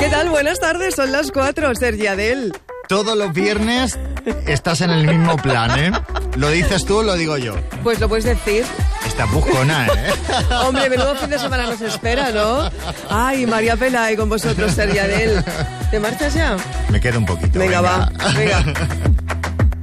¿Qué tal? Buenas tardes, son las 4, Sergi Adel. Todos los viernes estás en el mismo plan, ¿eh? ¿Lo dices tú o lo digo yo? Pues lo puedes decir. Estás buscona, ¿eh? Hombre, menudo fin de semana nos espera, ¿no? Ay, María Pelay con vosotros, Sergi Adel. ¿Te marchas ya? Me quedo un poquito. Venga. Va, venga.